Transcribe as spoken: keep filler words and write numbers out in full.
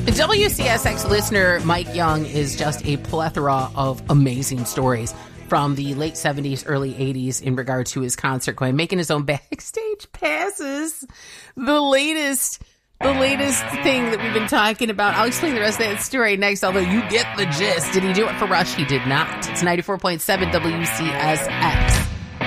W C S X listener Mike Young is just a plethora of amazing stories from the late seventies, early eighties in regard to his concert going, making his own backstage passes. The latest, the latest thing that we've been talking about. I'll explain the rest of that story next, although you get the gist. Did he do it for Rush? He did not. It's ninety-four point seven W C S X.